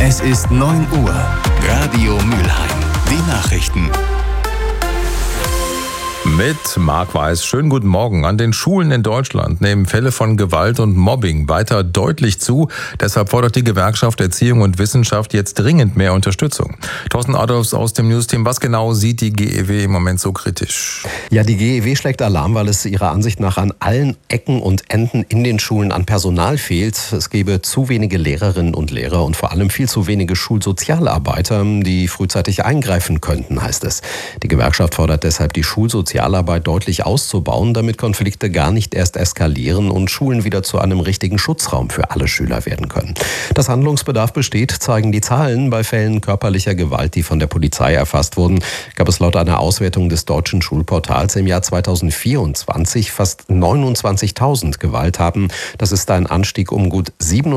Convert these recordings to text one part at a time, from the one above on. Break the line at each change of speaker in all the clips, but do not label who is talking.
Es ist 9 Uhr. Radio Mülheim. Die Nachrichten.
Mit Marc Weiß. Schönen guten Morgen. An den Schulen in Deutschland nehmen Fälle von Gewalt und Mobbing weiter deutlich zu. Deshalb fordert die Gewerkschaft Erziehung und Wissenschaft jetzt dringend mehr Unterstützung. Thorsten Adolfs aus dem Newsteam. Was genau sieht die GEW im Moment so kritisch?
Ja, die GEW schlägt Alarm, weil es ihrer Ansicht nach an allen Ecken und Enden in den Schulen an Personal fehlt. Es gebe zu wenige Lehrerinnen und Lehrer und vor allem viel zu wenige Schulsozialarbeiter, die frühzeitig eingreifen könnten, heißt es. Die Gewerkschaft fordert deshalb, die Schulsozialarbeit deutlich auszubauen, damit Konflikte gar nicht erst eskalieren und Schulen wieder zu einem richtigen Schutzraum für alle Schüler werden können. Dass Handlungsbedarf besteht, zeigen die Zahlen. Bei Fällen körperlicher Gewalt, die von der Polizei erfasst wurden, gab es laut einer Auswertung des Deutschen Schulportals im Jahr 2024 fast 29.000 Gewalttaten. Das ist ein Anstieg um gut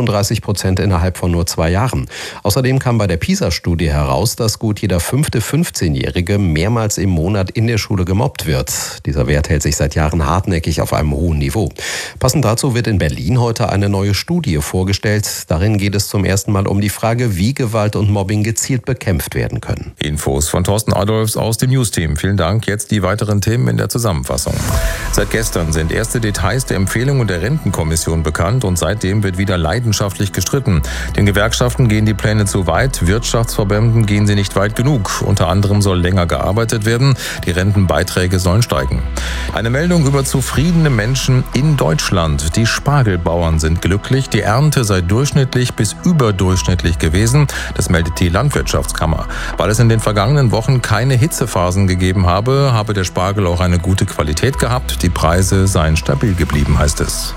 37% innerhalb von nur 2 Jahren. Außerdem kam bei der PISA-Studie heraus, dass gut jeder 5. 15-Jährige mehrmals im Monat in der Schule gemobbt wird. Dieser Wert hält sich seit Jahren hartnäckig auf einem hohen Niveau. Passend dazu wird in Berlin heute eine neue Studie vorgestellt. Darin geht es zum ersten Mal um die Frage, wie Gewalt und Mobbing gezielt bekämpft werden können.
Infos von Thorsten Adolfs aus dem Newsteam. Vielen Dank. Jetzt die weiteren Themen in der Zusammenfassung. Seit gestern sind erste Details der Empfehlungen der Rentenkommission bekannt und seitdem wird wieder leidenschaftlich gestritten. Den Gewerkschaften gehen die Pläne zu weit, Wirtschaftsverbänden gehen sie nicht weit genug. Unter anderem soll länger gearbeitet werden, die Rentenbeiträge sollen steigen. Eine Meldung über zufriedene Menschen in Deutschland. Die Spargelbauern sind glücklich, die Ernte sei durchschnittlich bis überdurchschnittlich gewesen. Das meldet die Landwirtschaftskammer. Weil es in den vergangenen Wochen keine Hitzephasen gegeben habe, habe der Spargel auch eine gute Qualität gehabt. Die Preise seien stabil geblieben, heißt es.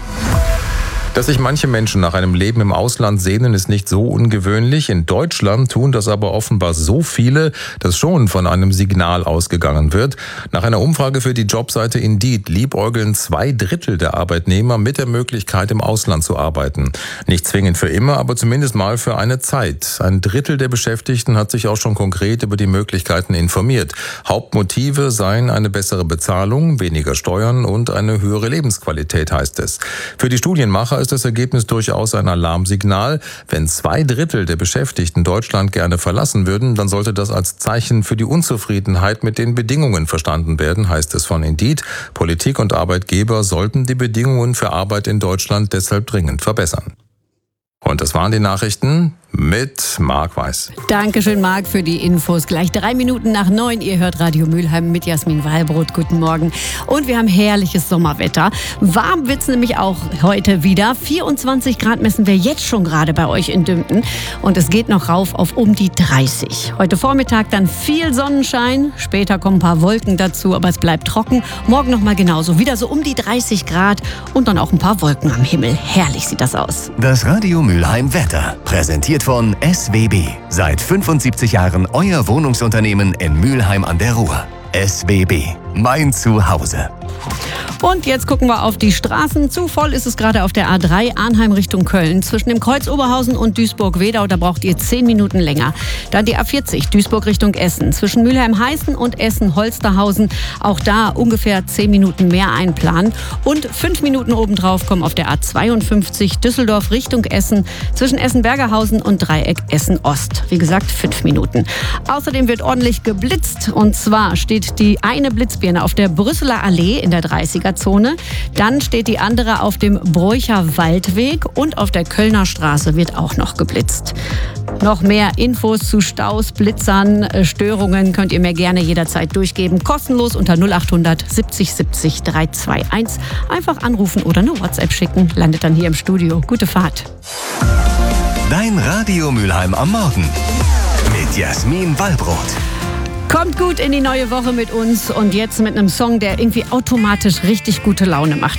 Dass sich manche Menschen nach einem Leben im Ausland sehnen, ist nicht so ungewöhnlich. In Deutschland tun das aber offenbar so viele, dass schon von einem Signal ausgegangen wird. Nach einer Umfrage für die Jobseite Indeed liebäugeln 2/3 der Arbeitnehmer mit der Möglichkeit, im Ausland zu arbeiten. Nicht zwingend für immer, aber zumindest mal für eine Zeit. 1/3 der Beschäftigten hat sich auch schon konkret über die Möglichkeiten informiert. Hauptmotive seien eine bessere Bezahlung, weniger Steuern und eine höhere Lebensqualität, heißt es. Für die Studienmacher ist das Ergebnis durchaus ein Alarmsignal. Wenn 2/3 der Beschäftigten Deutschland gerne verlassen würden, dann sollte das als Zeichen für die Unzufriedenheit mit den Bedingungen verstanden werden, heißt es von Indeed. Politik und Arbeitgeber sollten die Bedingungen für Arbeit in Deutschland deshalb dringend verbessern. Und das waren die Nachrichten mit Marc Weiß.
Dankeschön, Marc, für die Infos. Gleich 3 Minuten nach 9. Ihr hört Radio Mülheim mit Jasmin Wallbrot. Guten Morgen. Und wir haben herrliches Sommerwetter. Warm wird's nämlich auch heute wieder. 24 Grad messen wir jetzt schon gerade bei euch in Dümpten. Und es geht noch rauf auf um die 30. Heute Vormittag dann viel Sonnenschein. Später kommen ein paar Wolken dazu, aber es bleibt trocken. Morgen nochmal genauso. Wieder so um die 30 Grad und dann auch ein paar Wolken am Himmel. Herrlich sieht das aus.
Das Radio Mülheim Wetter. Präsentiert von SWB. Seit 75 Jahren euer Wohnungsunternehmen in Mülheim an der Ruhr. SWB. Mein Zuhause.
Und jetzt gucken wir auf die Straßen. Zu voll ist es gerade auf der A3 Arnheim Richtung Köln. Zwischen dem Kreuz Oberhausen und Duisburg-Wedau, da braucht ihr 10 Minuten länger. Dann die A40 Duisburg Richtung Essen. Zwischen Mülheim-Heißen und Essen-Holsterhausen. Auch da ungefähr 10 Minuten mehr einplanen. Und 5 Minuten obendrauf kommen auf der A52 Düsseldorf Richtung Essen. Zwischen Essen-Bergerhausen und Dreieck Essen-Ost. Wie gesagt, 5 Minuten. Außerdem wird ordentlich geblitzt. Und zwar steht die eine Blitzbirne auf der Brüsseler Allee in der 30er-Zone. Dann steht die andere auf dem Bräucher Waldweg und auf der Kölner Straße wird auch noch geblitzt. Noch mehr Infos zu Staus, Blitzern, Störungen könnt ihr mir gerne jederzeit durchgeben. Kostenlos unter 0800 70 70 321. Einfach anrufen oder eine WhatsApp schicken. Landet dann hier im Studio. Gute Fahrt.
Dein Radio Mülheim am Morgen. Mit Jasmin Wallbrot.
Kommt gut in die neue Woche mit uns und jetzt mit einem Song, der irgendwie automatisch richtig gute Laune macht.